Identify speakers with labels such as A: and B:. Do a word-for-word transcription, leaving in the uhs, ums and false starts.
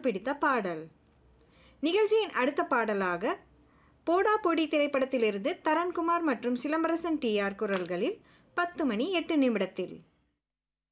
A: பிடித்த பாடல். நிகழ்ச்சியின் அடுத்த பாடலாக போடா போடி திரைப்படத்திலிருந்து தரண்குமார் மற்றும் சிலம்பரசன் டி ஆர் குரல்களில் பத்து மணி எட்டு நிமிடத்தில்